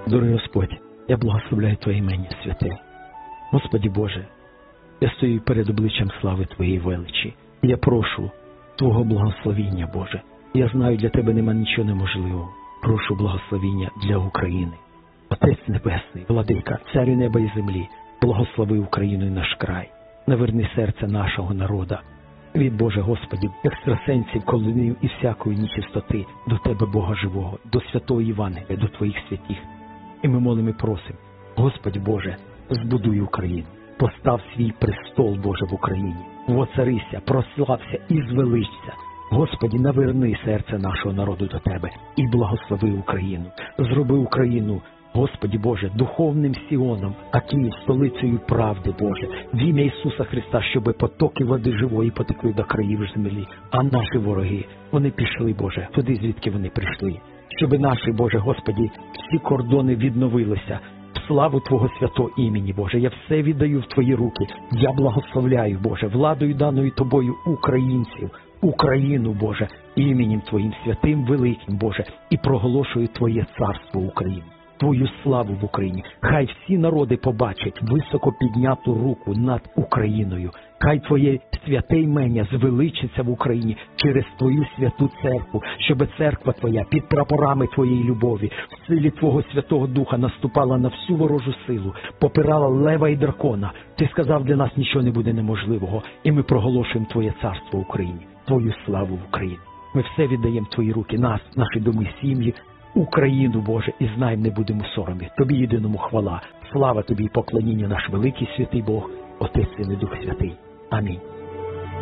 Дорогий Господь, я благословляю Твоє ім'я святе. Господи Боже, я стою перед обличчям слави Твоєї величі. Я прошу Твого благословіння, Боже. Я знаю, для Тебе нема нічого неможливого. Прошу благословіння для України. Отець Небесний, Владика, Царю неба і землі, благослови Україну і наш край. Наверни серце нашого народа. Від Боже, Господи, екстрасенсів, колунів і всякої нечистоти до Тебе, Бога живого, до святого Євангелія, до Твоїх святих. І ми молимо і просимо, Господи Боже, збудуй Україну, постав свій престол, Боже, в Україні, воцарися, прослався і звеличся. Господи, наверни серце нашого народу до Тебе і благослови Україну. Зроби Україну, Господи Боже, духовним Сіоном, а Київ столицею правди, Боже, в ім'я Ісуса Христа, щоби потоки води живої потекли до країв землі, а наші вороги, вони пішли, Боже, туди, звідки вони прийшли. Щоби наші, Боже, Господи, всі кордони відновилися, в славу Твого святого імені, Боже. Я все віддаю в Твої руки. Я благословляю, Боже, владою даною Тобою українців, Україну, Боже, іменем Твоїм святим, великим, Боже, і проголошую Твоє царство Україні, Твою славу в Україні. Хай всі народи побачать високо підняту руку над Україною. Хай Твоє святе імення звеличиться в Україні через Твою святу церкву, щоб церква Твоя під прапорами Твоєї любові, в силі Твого Святого Духа наступала на всю ворожу силу, попирала лева і дракона. Ти сказав, для нас нічого не буде неможливого, і ми проголошуємо Твоє царство в Україні, Твою славу в Україні. Ми все віддаємо в Твої руки, нас, наші доми, сім'ї, Україну, Боже, і знаємо, не будемо соромі. Тобі єдиному хвала, слава Тобі і поклоніння, наш великий святий Бог, Отець, Син і Дух Святий. Амінь.